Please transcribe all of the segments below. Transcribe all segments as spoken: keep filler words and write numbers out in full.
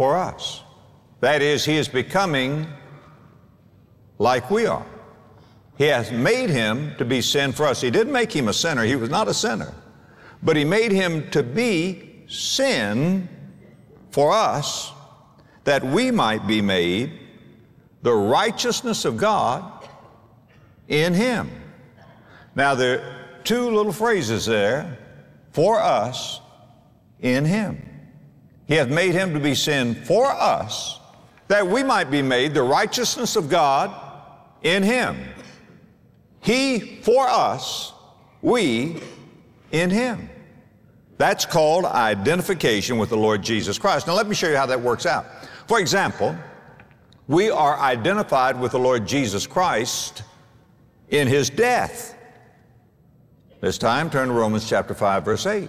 for us. That is, he is becoming like we are. He has made him to be sin for us. He didn't make him a sinner. He was not a sinner. But he made him to be sin for us, that we might be made the righteousness of God in him. Now, there are two little phrases there, for us in him. He hath made him to be sin for us, that we might be made the righteousness of God in him. He for us, we in him. That's called identification with the Lord Jesus Christ. Now let me show you how that works out. For example, we are identified with the Lord Jesus Christ in his death. This time, turn to Romans chapter five, verse eight.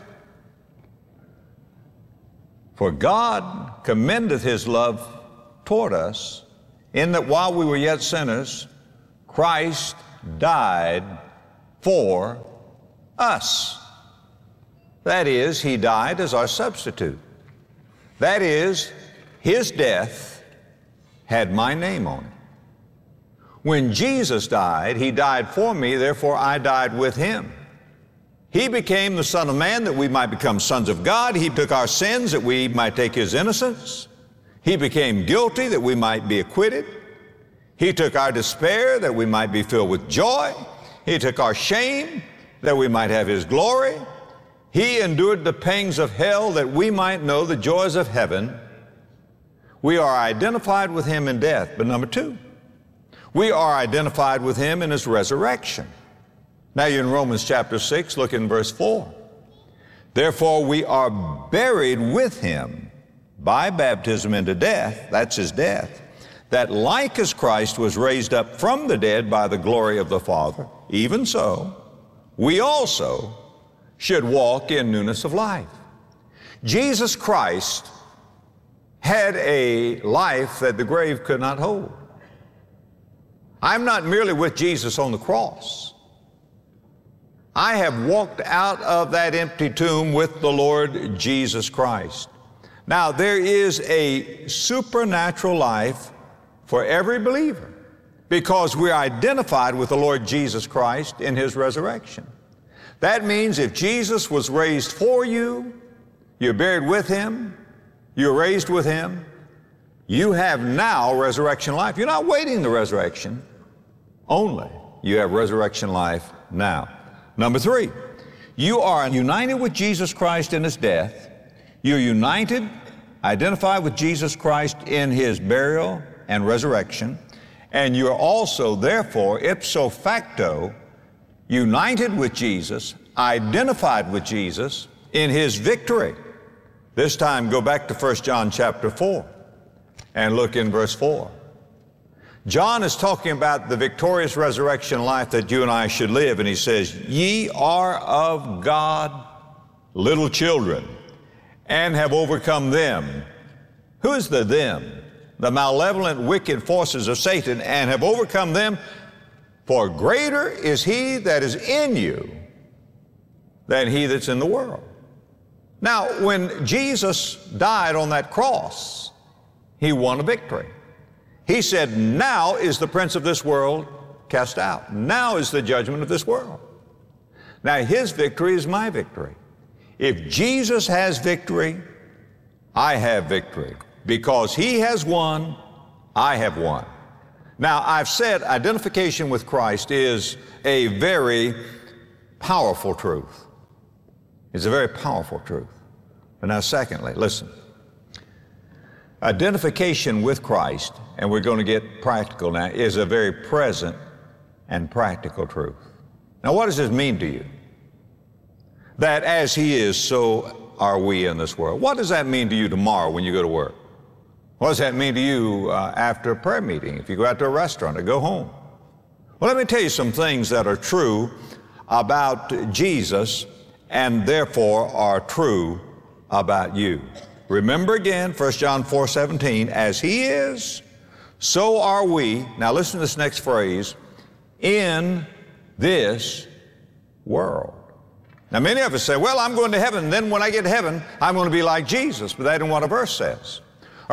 For God commendeth his love toward us, in that while we were yet sinners, Christ died for us. That is, he died as our substitute. That is, his death had my name on it. When Jesus died, he died for me, therefore I died with him. He became the Son of Man that we might become sons of God. He took our sins that we might take his innocence. He became guilty that we might be acquitted. He took our despair that we might be filled with joy. He took our shame that we might have his glory. He endured the pangs of hell that we might know the joys of heaven. We are identified with him in death. But number two, we are identified with him in his resurrection. Now you're in Romans chapter six, look in verse four. Therefore we are buried with him by baptism into death, that's his death, that like as Christ was raised up from the dead by the glory of the Father, even so, we also should walk in newness of life. Jesus Christ had a life that the grave could not hold. I'm not merely with Jesus on the cross. I have walked out of that empty tomb with the Lord Jesus Christ. Now, there is a supernatural life for every believer because we're identified with the Lord Jesus Christ in his resurrection. That means if Jesus was raised for you, you're buried with him, you're raised with him, you have now resurrection life. You're not waiting the resurrection only. You have resurrection life now. Number three, you are united with Jesus Christ in his death. You're united, identified with Jesus Christ in his burial and resurrection. And you're also, therefore, ipso facto, united with Jesus, identified with Jesus in his victory. This time, go back to First John chapter four and look in verse four. John is talking about the victorious resurrection life that you and I should live, and he says, ye are of God little children, and have overcome them. Who is the them? The malevolent, wicked forces of Satan, and have overcome them, for greater is he that is in you than he that's in the world. Now, when Jesus died on that cross, he won a victory. He said, now is the prince of this world cast out. Now is the judgment of this world. Now his victory is my victory. If Jesus has victory, I have victory. Because he has won, I have won. Now I've said identification with Christ is a very powerful truth. It's a very powerful truth. But now secondly, listen. Identification with Christ, and we're going to get practical now, is a very present and practical truth. Now, what does this mean to you? That as he is, so are we in this world. What does that mean to you tomorrow when you go to work? What does that mean to you uh, after a prayer meeting, if you go out to a restaurant or go home? Well, let me tell you some things that are true about Jesus and therefore are true about you. Remember again, First John four seventeen, as he is, so are we. Now listen to this next phrase, in this world. Now many of us say, well, I'm going to heaven, and then when I get to heaven, I'm going to be like Jesus. But that isn't what a verse says.